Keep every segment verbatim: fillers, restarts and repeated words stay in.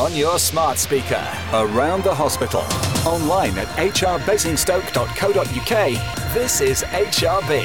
on your smart speaker. Around the hospital. Online at h r basingstoke dot co dot u k. This is H R B.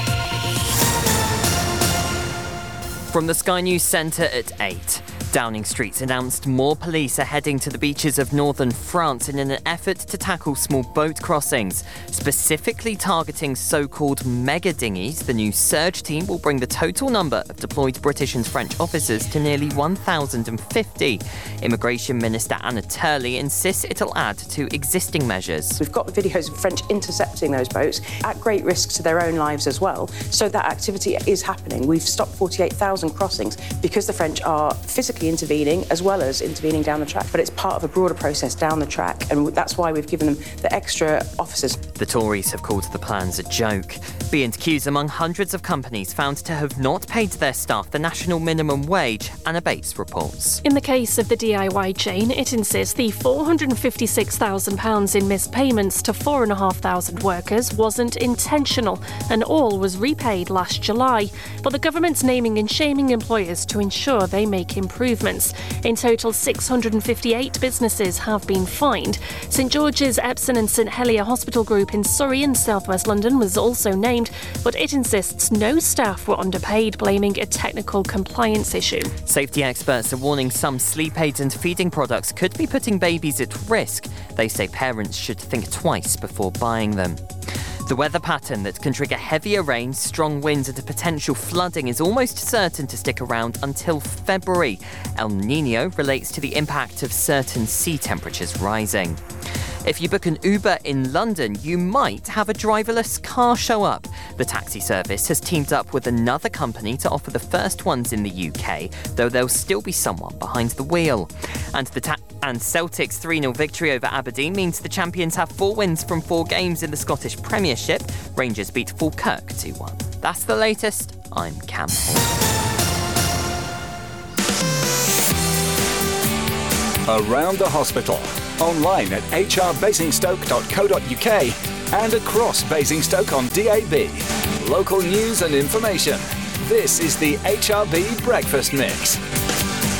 From the Sky News Centre at eight. Downing Street's announced more police are heading to the beaches of northern France in an effort to tackle small boat crossings, specifically targeting so-called mega dinghies. The new surge team will bring the total number of deployed British and French officers to nearly one thousand fifty. Immigration Minister Anna Turley insists it'll add to existing measures. We've got videos of French intercepting those boats at great risk to their own lives as well, so that activity is happening. We've stopped forty-eight thousand crossings because the French are physically intervening as well as intervening down the track, but it's part of a broader process down the track, and that's why we've given them the extra officers. The Tories have called the plans a joke. B and Q's among hundreds of companies found to have not paid their staff the national minimum wage, Anna Bates reports. In the case of the D I Y chain, it insists the four hundred fifty-six thousand pounds in missed payments to four thousand five hundred workers wasn't intentional, and all was repaid last July. But the government's naming and shaming employers to ensure they make improvements. In total, six hundred fifty-eight businesses have been fined. St George's, Epsom and St Helier Hospital Group in Surrey and South West London was also named, but it insists no staff were underpaid, blaming a technical compliance issue. Safety experts are warning some sleep aids and feeding products could be putting babies at risk. They say parents should think twice before buying them. The weather pattern that can trigger heavier rain, strong winds and potential flooding is almost certain to stick around until February. El Niño relates to the impact of certain sea temperatures rising. If you book an Uber in London, you might have a driverless car show up. The taxi service has teamed up with another company to offer the first ones in the U K, though there'll still be someone behind the wheel. And the ta- and Celtic's three nil victory over Aberdeen means the champions have four wins from four games in the Scottish Premiership. Rangers beat Falkirk two one. That's the latest. I'm Cam Hall. Around the hospital. Online at h r basingstoke dot co dot u k and across Basingstoke on D A B. Local news and information. This is the H R B Breakfast Mix.